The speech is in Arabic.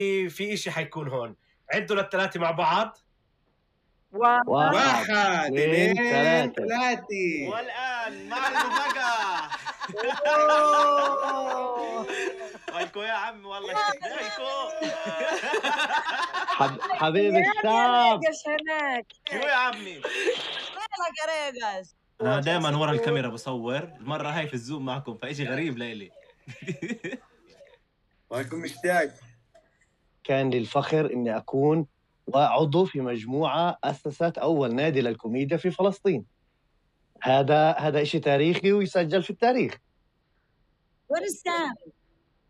في إشي حيكون هون. عدوا للثلاثة مع بعض. واحد، اثنين، ثلاثة. والآن مع المفاجأة. ويلكو يا عم والله اشتقنا لكم. حبيب الشعب. ريقش هناك. شو يا عمي؟ مالك يا ريقش؟ أنا دائما ورا الكاميرا بصور، المرة هاي في الزوم معكم، فإشي غريب لإلي. وأكون مشتاق. كان لي الفخر إني أكون عضو في مجموعة أسست أول نادي للكوميديا في فلسطين. هذا إشي تاريخي ويسجل في التاريخ. What is Sam?